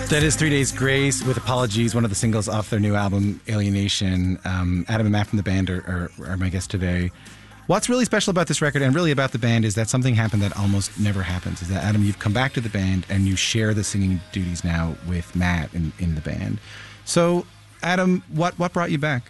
That is 3 Days Grace with Apologies, one of the singles off their new album, Alienation. Adam and Matt from the band are my guests today. What's really special about this record and really about the band is that something happened that almost never happens. Is that, Adam, you've come back to the band and you share the singing duties now with Matt in the band. So, Adam, what brought you back?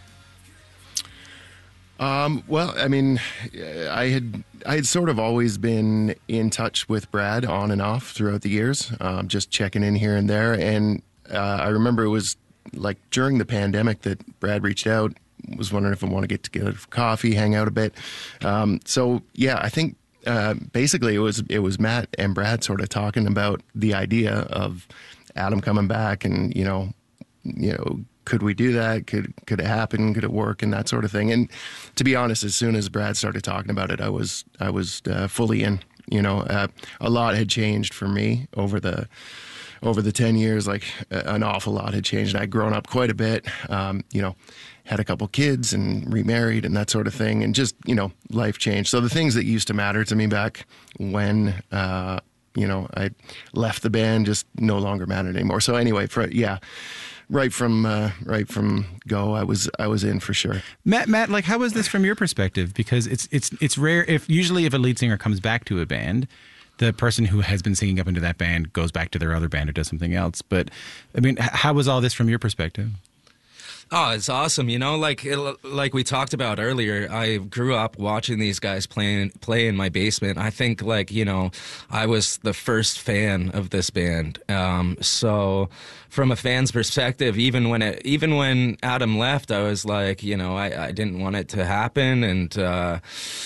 Well, I mean, I had sort of always been in touch with Brad on and off throughout the years, just checking in here and there. And I remember it was like during the pandemic that Brad reached out, was wondering if I want to get together for coffee, hang out a bit. So yeah, I think basically it was Matt and Brad sort of talking about the idea of Adam coming back, and you know. Could we do that? Could it happen? Could it work? And that sort of thing. And to be honest, as soon as Brad started talking about it, I was fully in. A lot had changed for me over the 10 years. Like an awful lot had changed. I'd grown up quite a bit. Had a couple kids and remarried and that sort of thing. And just life changed. So the things that used to matter to me back when I left the band just no longer mattered anymore. So anyway, Right from go, I was in for sure. Matt, like, how was this from your perspective? Because it's rare if a lead singer comes back to a band, the person who has been singing up into that band goes back to their other band or does something else. But I mean, how was all this from your perspective? Oh, it's awesome. Like we talked about earlier, I grew up watching these guys play in my basement. I think I was the first fan of this band. So from a fan's perspective, even when Adam left, I was like, I didn't want it to happen. And,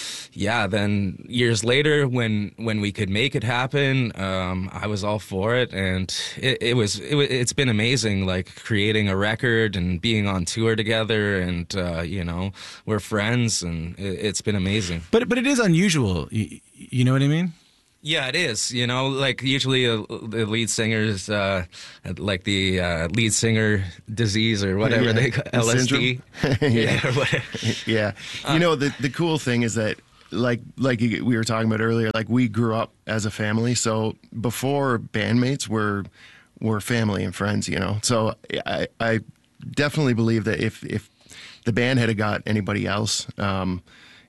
then years later, when we could make it happen, I was all for it, and it's been amazing, like creating a record and being on tour together, and we're friends, and it's been amazing. But it is unusual, you know what I mean? Yeah, it is. Like usually the lead singers, like the lead singer disease or whatever they call LSD. Yeah. Or whatever. Yeah. The cool thing is that like we were talking about earlier, like we grew up as a family. So before bandmates were family and friends, So I definitely believe that if the band had got anybody else, some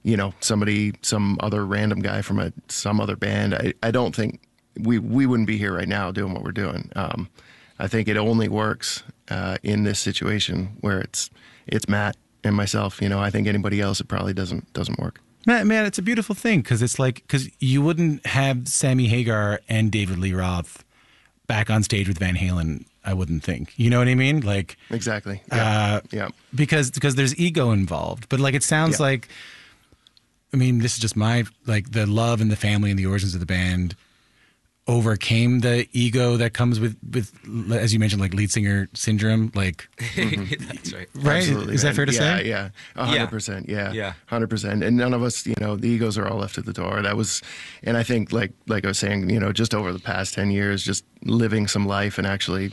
other random guy from some other band, I don't think we wouldn't be here right now doing what we're doing. I think it only works in this situation where it's Matt and myself. I think anybody else, it probably doesn't work. Man, it's a beautiful thing because you wouldn't have Sammy Hagar and David Lee Roth back on stage with Van Halen, I wouldn't think. You know what I mean? Like exactly. Yeah. Because there's ego involved, but like it sounds like. I mean, this is just the love and the family and the origins of the band overcame the ego that comes with as you mentioned, like lead singer syndrome, like that's right. Right? Absolutely, is that fair to say? Yeah, 100%. Yeah, 100%. And none of us, the egos are all left at the door. That was, and I think like I was saying, just over the past 10 years, just living some life and actually,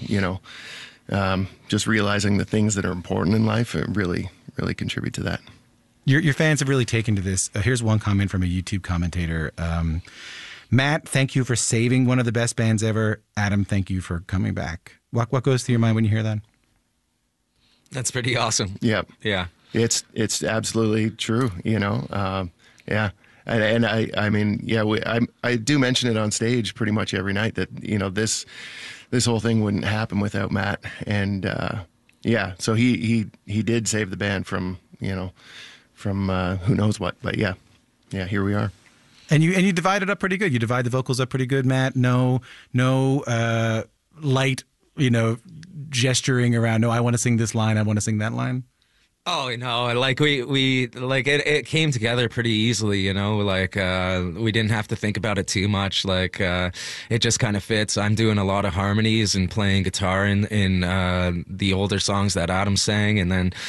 just realizing the things that are important in life really, really contribute to that. Your fans have really taken to this. Here's one comment from a YouTube commentator. Matt, thank you for saving one of the best bands ever. Adam, thank you for coming back. What goes through your mind when you hear that? That's pretty awesome. Yeah. Yeah. It's absolutely true, yeah. And I mean, yeah, I do mention it on stage pretty much every night that, this whole thing wouldn't happen without Matt. And, so he did save the band from who knows what, but yeah, here we are. And you divide it up pretty good. You divide the vocals up pretty good, Matt. No light, gesturing around. No, I want to sing this line. I want to sing that line. Oh, no, like we like it came together pretty easily, like we didn't have to think about it too much. Like it just kind of fits. I'm doing a lot of harmonies and playing guitar in the older songs that Adam sang, and then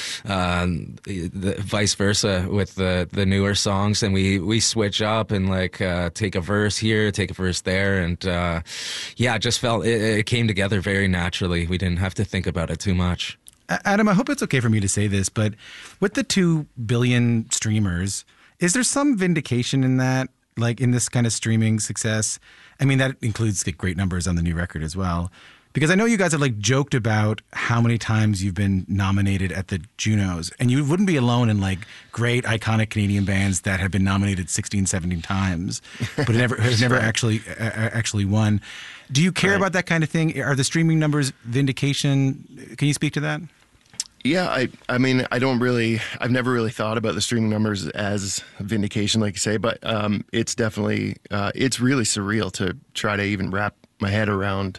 the vice versa with the newer songs, and we switch up and like take a verse here, take a verse there, and it just felt it came together very naturally. We didn't have to think about it too much. Adam, I hope it's okay for me to say this, but with the 2 billion streamers, is there some vindication in that, like in this kind of streaming success? I mean, that includes great numbers on the new record as well. Because I know you guys have like joked about how many times you've been nominated at the Junos, and you wouldn't be alone in like great iconic Canadian bands that have been nominated 16, 17 times, but has never actually won. Do you care about that kind of thing? Are the streaming numbers vindication? Can you speak to that? Yeah, I mean, I've never really thought about the streaming numbers as vindication, like you say, but it's definitely, it's really surreal to try to even wrap my head around,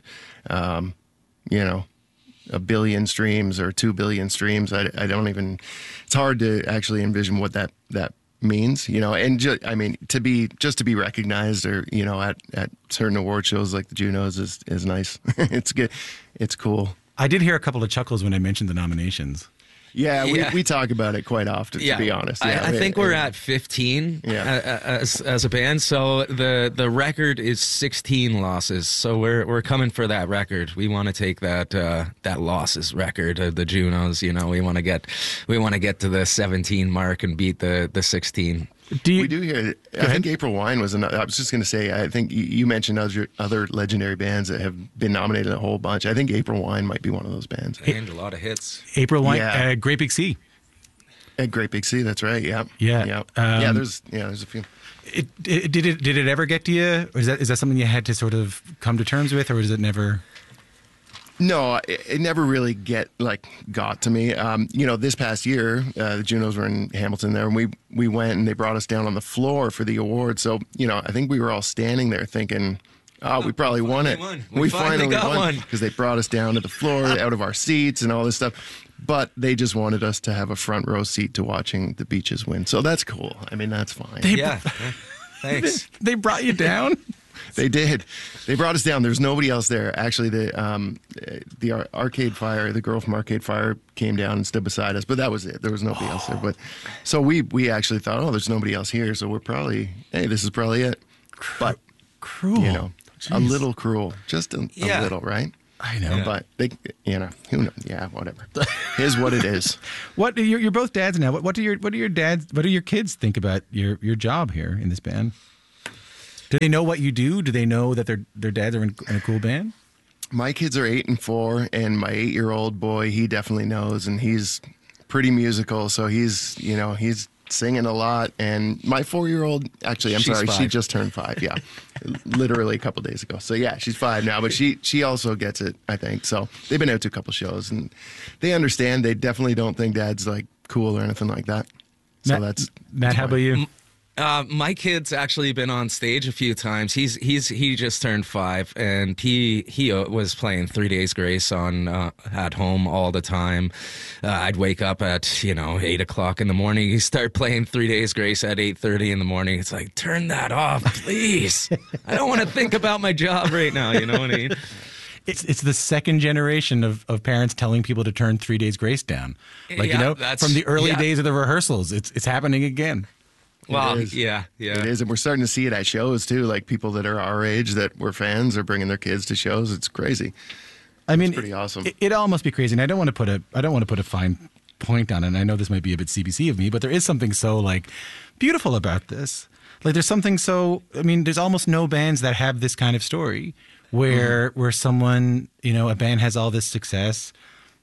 you know, 1 billion streams or 2 billion streams. I don't even, it's hard to actually envision what that means, you know, and I mean, to be recognized or, you know, at certain award shows like the Junos is nice. It's good. It's cool. I did hear a couple of chuckles when I mentioned the nominations. Yeah, we talk about it quite often, to be honest. Yeah, I think we're at 15 as a band. So the record is 16 losses. So we're coming for that record. We want to take that losses record of the Junos. You know, we want to get to the 17 mark and beat the 16. We do hear. I think April Wine was another. I was just going to say. I think you mentioned other legendary bands that have been nominated a whole bunch. I think April Wine might be one of those bands. And a lot of hits. April Wine, Great Big Sea. At Great Big Sea, that's right. Yeah. There's a few. Did it ever get to you? Or is that something you had to sort of come to terms with, or was it never? No, it never really got to me. You know, this past year, the Junos were in Hamilton there, and we went and they brought us down on the floor for the award. So, you know, I think we were all standing there thinking, we probably won it. We finally got one. Because they brought us down to the floor out of our seats and all this stuff. But they just wanted us to have a front row seat to watching the Beaches win. So that's cool. I mean, that's fine. Thanks. They brought you down? They did. They brought us down. There was nobody else there. Actually, the Arcade Fire, the girl from Arcade Fire, came down and stood beside us. But that was it. There was nobody else there. But so we actually thought, there's nobody else here. So we're probably, this is probably it. But cruel, you know, a little cruel, just a little, right? I know, but they, you know, who knows? Yeah, whatever. Here's what it is. What you're both dads now. What do your kids think about your job here in this band? Do they know what you do? Do they know that their dads are in a cool band? My kids are 8 and 4, and my 8-year-old boy, he definitely knows, and he's pretty musical. So he's singing a lot. And my 4-year-old, actually, She's 5. She just turned 5. Yeah, literally a couple days ago. So yeah, she's 5 now, but she also gets it, I think. So they've been out to a couple shows, and they understand. They definitely don't think Dad's like cool or anything like that. So Matt. How about you? My kid's actually been on stage a few times. He just turned 5, and he was playing 3 Days Grace on at home all the time. I'd wake up at 8 o'clock in the morning. He start playing 3 Days Grace at 8:30 in the morning. It's like, turn that off, please. I don't want to think about my job right now. You know what I mean? It's the second generation of parents telling people to turn 3 Days Grace down. From the early days of the rehearsals, it's happening again. Well, yeah. It is, and we're starting to see it at shows too. Like people that are our age that were fans are bringing their kids to shows. It's crazy. I mean, it's pretty awesome. It all must be crazy, and I don't want to put a fine point on it. And I know this might be a bit CBC of me, but there is something so like beautiful about this. Like there's something so. I mean, there's almost no bands that have this kind of story where someone, a band has all this success.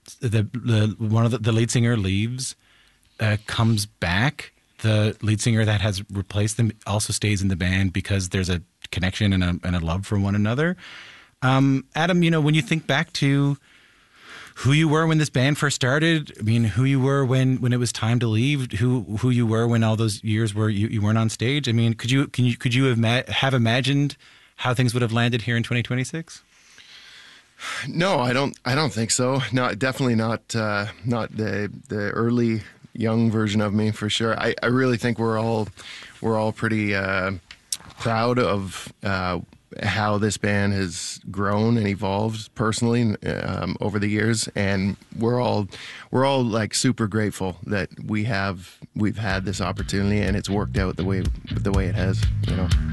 One of the lead singer leaves, comes back. The lead singer that has replaced them also stays in the band because there's a connection and a love for one another. Adam, when you think back to who you were when this band first started, I mean, who you were when it was time to leave, who you were when all those years where you weren't on stage. I mean, could you have imagined how things would have landed here in 2026? No, I don't think so. No, definitely not the early young version of me, for sure. I really think we're all pretty proud of how this band has grown and evolved personally over the years, and we're all like super grateful that we've had this opportunity and it's worked out the way it has.